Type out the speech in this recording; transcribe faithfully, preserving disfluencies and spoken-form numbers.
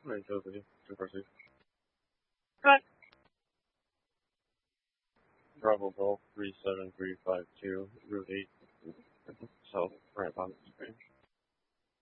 nine Chelsea, two four six. Right. Bravo Golf three seven three five two, Route eight.